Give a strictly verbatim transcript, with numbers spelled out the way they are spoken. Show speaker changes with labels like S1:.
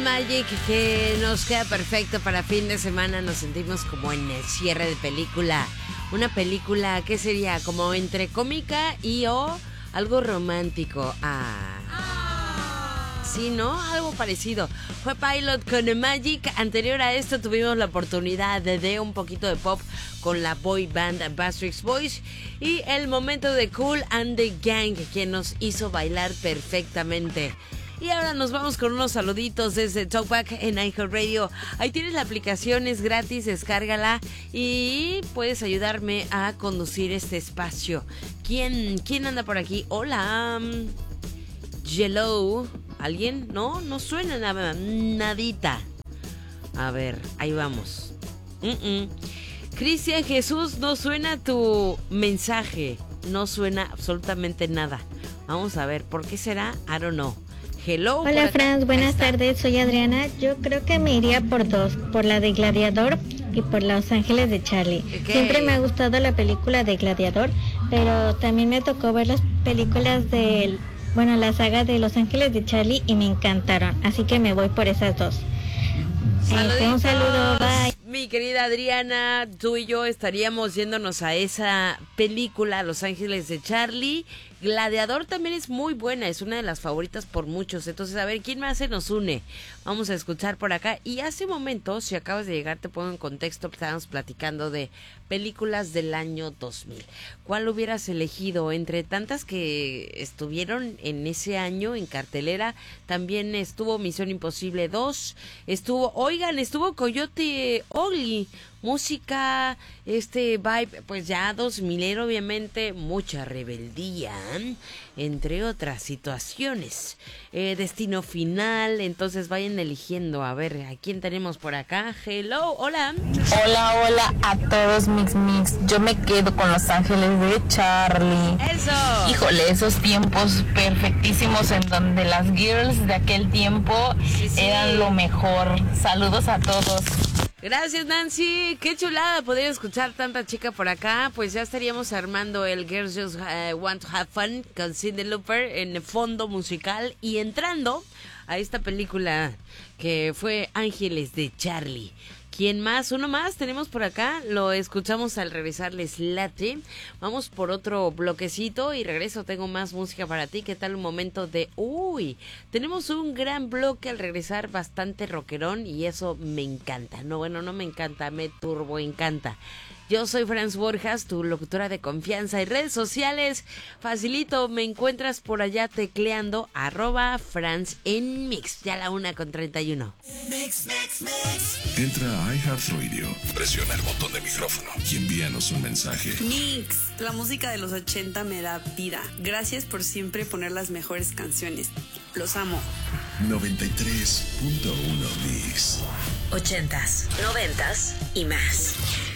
S1: Magic, que nos queda perfecto para fin de semana. Nos sentimos como en el cierre de película. Una película que sería como entre cómica y o algo romántico. Ah, sí, ¿no? Algo parecido. Fue Pilot con Magic. Anterior a esto tuvimos la oportunidad de, de un poquito de pop con la boy band Backstreet Boys. Y el momento de Kool and the Gang, que nos hizo bailar perfectamente. Y ahora nos vamos con unos saluditos desde Talkback en iHeartRadio. Ahí tienes la aplicación, es gratis, descárgala y puedes ayudarme a conducir este espacio. ¿Quién, quién anda por aquí? Hola. Yellow. ¿Alguien? No, no suena nada, nadita. A ver, ahí vamos. Uh-uh. Cristian Jesús, no suena tu mensaje. No suena absolutamente nada. Vamos a ver, ¿por qué será? I don't know. Hello.
S2: Hola Franz, buenas tardes, soy Adriana. Yo creo que me iría por dos, por la de Gladiador y por Los Ángeles de Charlie.
S1: Okay.
S2: Siempre me ha gustado la película de Gladiador, pero también me tocó ver las películas de, bueno, la saga de Los Ángeles de Charlie y me encantaron, así que me voy por esas dos. Este, un saludo, bye.
S1: Mi querida Adriana, tú y yo estaríamos yéndonos a esa película, Los Ángeles de Charlie. Gladiador también es muy buena, es una de las favoritas por muchos. Entonces, a ver, ¿quién más se nos une? Vamos a escuchar por acá. Y hace un momento, si acabas de llegar, te pongo en contexto, estábamos platicando de películas del año dos mil. ¿Cuál hubieras elegido? Entre tantas que estuvieron en ese año en cartelera, también estuvo Misión Imposible dos, estuvo, oigan, estuvo Coyote Ugly. Música, este vibe, pues ya dos milero, obviamente, mucha rebeldía, ¿eh? Entre otras situaciones. Eh, destino Final, entonces vayan eligiendo. A ver, ¿a quién tenemos por acá? Hello, hola.
S3: Hola, hola a todos, Mix Mix. Yo me quedo con Los Ángeles de Charlie.
S1: ¡Eso!
S3: Híjole, esos tiempos perfectísimos en donde las girls de aquel tiempo
S1: sí, sí.
S3: eran lo mejor. Saludos a todos.
S1: Gracias, Nancy. Qué chulada poder escuchar tanta chica por acá. Pues ya estaríamos armando el Girls Just uh, Want to Have Fun con Cyndi Lauper en el fondo musical y entrando a esta película que fue Ángeles de Charlie. ¿Quién más? Uno más tenemos por acá. Lo escuchamos al regresar, les late. Vamos por otro bloquecito y regreso. Tengo más música para ti. ¿Qué tal un momento de... Uy, tenemos un gran bloque al regresar, bastante rockerón y eso me encanta. No, bueno, no me encanta, me turbo encanta. Yo soy Franz Borjas, tu locutora de confianza y redes sociales. Facilito, me encuentras por allá tecleando arroba Franz en Mix. Ya la una con treinta y uno.
S4: Mix, mix, mix. Entra a iHeartRadio, presiona el botón de micrófono y envíanos un mensaje.
S5: Mix, la música de los ochenta me da vida. Gracias por siempre poner las mejores canciones. Los amo.
S4: noventa y tres punto uno Mix.
S6: Ochentas, noventas y más.